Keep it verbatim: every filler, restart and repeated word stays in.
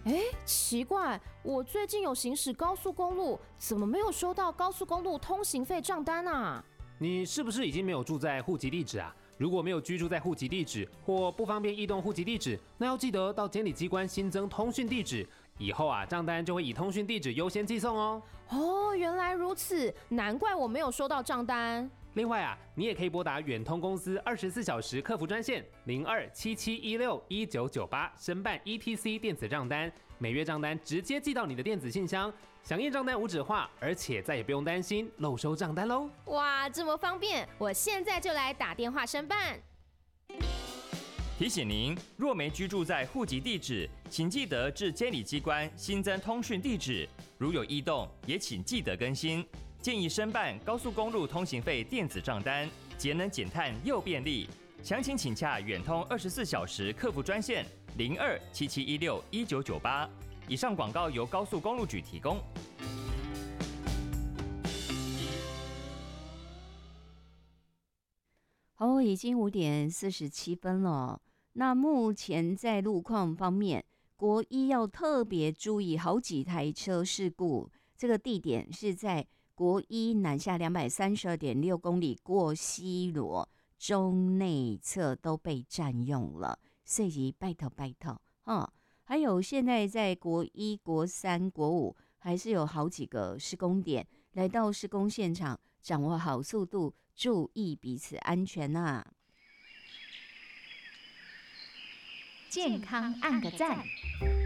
哎，奇怪，我最近有行驶高速公路，怎么没有收到高速公路通行费账单啊？ 你是不是已经没有住在户籍地址啊？如果没有居住在户籍地址或不方便异动户籍地址，那要记得到监理机关新增通讯地址，以后啊账单就会以通讯地址优先寄送哦。 哦，原来如此，难怪我没有收到账单。 另外啊，你也可以拨打远通公司二十四小时客服专线零二七七一六一九九八申办 E T C 电子账单，每月账单直接寄到你的电子信箱，响应账单无纸化，而且再也不用担心漏收账单喽。 哇，这么方便，我现在就来打电话申办。 提醒您，若没居住在户籍地址，请记得至监理机关新增通讯地址，如有异动，也请记得更新。建议申办高速公路通行费电子账单，节能减碳又便利。详情请洽远通二十四小时客服专线零二七七一六一九九八。以上广告由高速公路局提供。 哦，已经五点四十七分了。那目前在路况方面，国一要特别注意好几台车事故。这个地点是在国一南下两百三十二点六公里过西螺中内侧都被占用了，所以拜托拜托哈。还有现在在国一、国三、国五还是有好几个施工点，来到施工现场，掌握好速度，注意彼此安全啊。 健康按个赞。